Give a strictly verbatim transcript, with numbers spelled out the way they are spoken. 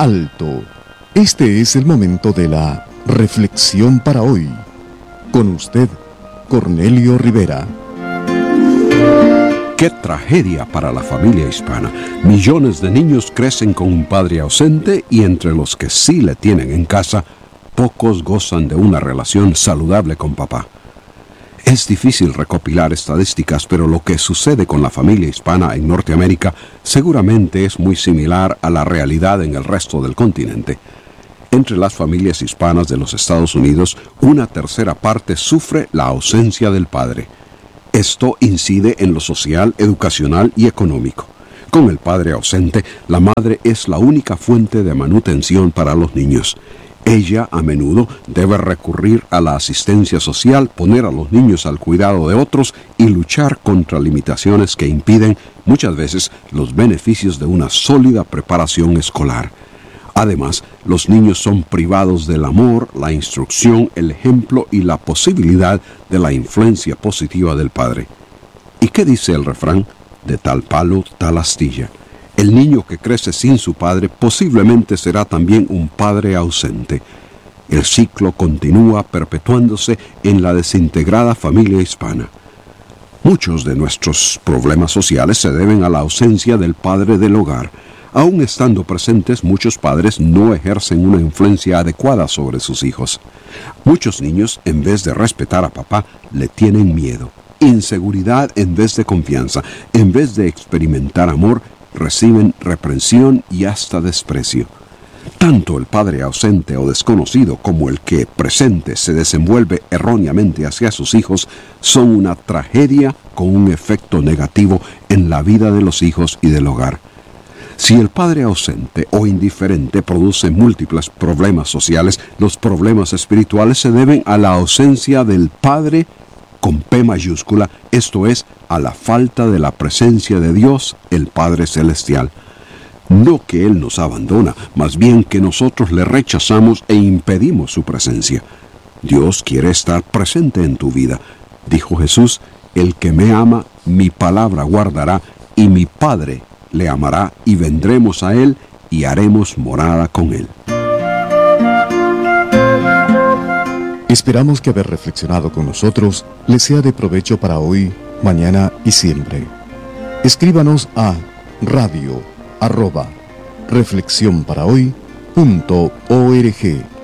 Alto. Este es el momento de la reflexión para hoy. Con usted, Cornelio Rivera. ¡Qué tragedia para la familia hispana! Millones de niños crecen con un padre ausente y entre los que sí le tienen en casa, pocos gozan de una relación saludable con papá. Es difícil recopilar estadísticas, pero lo que sucede con la familia hispana en Norteamérica seguramente es muy similar a la realidad en el resto del continente. Entre las familias hispanas de los Estados Unidos, una tercera parte sufre la ausencia del padre. Esto incide en lo social, educacional y económico. Con el padre ausente, la madre es la única fuente de manutención para los niños. Ella, a menudo, debe recurrir a la asistencia social, poner a los niños al cuidado de otros y luchar contra limitaciones que impiden, muchas veces, los beneficios de una sólida preparación escolar. Además, los niños son privados del amor, la instrucción, el ejemplo y la posibilidad de la influencia positiva del padre. ¿Y qué dice el refrán? De tal palo, tal astilla. El niño que crece sin su padre posiblemente será también un padre ausente. El ciclo continúa perpetuándose en la desintegrada familia hispana. Muchos de nuestros problemas sociales se deben a la ausencia del padre del hogar. Aún estando presentes, muchos padres no ejercen una influencia adecuada sobre sus hijos. Muchos niños, en vez de respetar a papá, le tienen miedo. Inseguridad en vez de confianza. En vez de experimentar amor, reciben reprensión y hasta desprecio. Tanto el padre ausente o desconocido como el que presente se desenvuelve erróneamente hacia sus hijos son una tragedia con un efecto negativo en la vida de los hijos y del hogar. Si el padre ausente o indiferente produce múltiples problemas sociales, los problemas espirituales se deben a la ausencia del padre con P mayúscula, esto es, a la falta de la presencia de Dios, el Padre Celestial. No que Él nos abandona, más bien que nosotros le rechazamos e impedimos su presencia. Dios quiere estar presente en tu vida. Dijo Jesús, el que me ama, mi palabra guardará, y mi Padre le amará, y vendremos a Él, y haremos morada con Él. Esperamos que haber reflexionado con nosotros les sea de provecho para hoy, mañana y siempre. Escríbanos a radio arroba reflexión para hoy punto org.